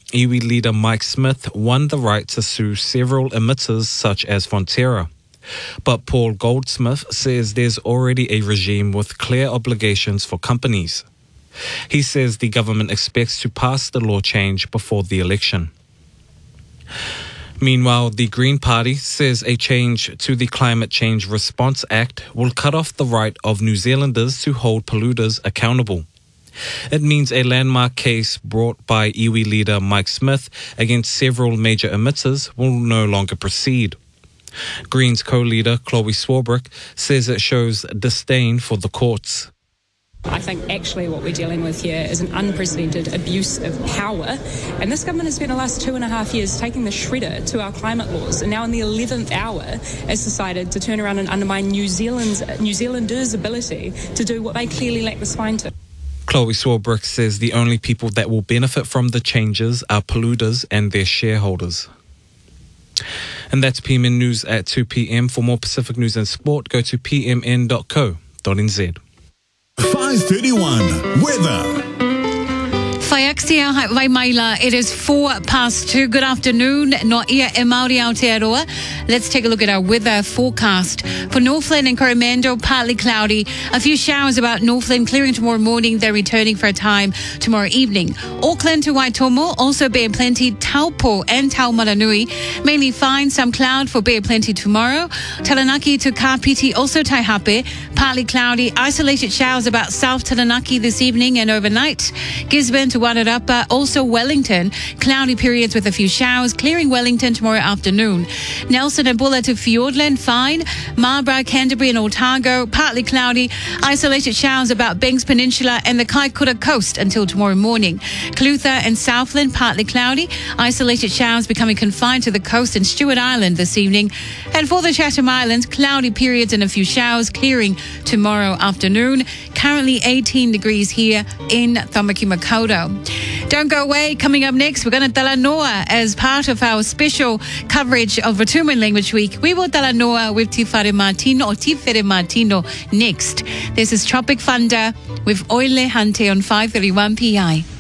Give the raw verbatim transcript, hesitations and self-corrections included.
Iwi leader Mike Smith won the right to sue several emitters such as Fonterra. But Paul Goldsmith says there's already a regime with clear obligations for companies. He says the government expects to pass the law change before the election. Meanwhile, the Green Party says a change to the Climate Change Response Act will cut off the right of New Zealanders to hold polluters accountable. It means a landmark case brought by iwi leader Mike Smith against several major emitters will no longer proceed. Greens co-leader Chloe Swarbrick says it shows disdain for the courts. I think actually what we're dealing with here is an unprecedented abuse of power, and this government has spent the last two and a half years taking the shredder to our climate laws, and now in the eleventh hour has decided to turn around and undermine New Zealand's New Zealanders' ability to do what they clearly lack the spine to. Chloe Swarbrick says the only people that will benefit from the changes are polluters and their shareholders. And that's P M N News at two p.m. For more Pacific news and sport, go to p m n dot co dot n z. five thirty-one weather. Whaiaksia hai Waimaila. It is four past two. Good afternoon. No ia e Māori Aotearoa. Let's take a look at our weather forecast. For Northland and Coromandel, partly cloudy. A few showers about Northland, clearing tomorrow morning. They're returning for a time tomorrow evening. Auckland to Waitomo, also bear plenty. Taupo and Taumaranui, mainly fine. Some cloud for bear plenty tomorrow. Taranaki to Kapiti, also Taihape, partly cloudy. Isolated showers about South Taranaki this evening and overnight. Gisborne to Wairarapa, also Wellington, cloudy periods with a few showers, clearing Wellington tomorrow afternoon. Nelson and Bulla to Fiordland, fine. Marlborough, Canterbury and Otago, partly cloudy. Isolated showers about Banks Peninsula and the Kaikoura coast until tomorrow morning. Clutha and Southland, partly cloudy. Isolated showers becoming confined to the coast and Stewart Island this evening. And for the Chatham Islands, cloudy periods and a few showers, clearing tomorrow afternoon. Currently eighteen degrees here in Tamaki Makaurau. Don't go away. Coming up next, we're going to Talanoa as part of our special coverage of Rotuman Language Week. We will Talanoa with Tifare Martino or Tifere Martino next. This is Tropic Thunder with Oile Hante on five thirty-one P I.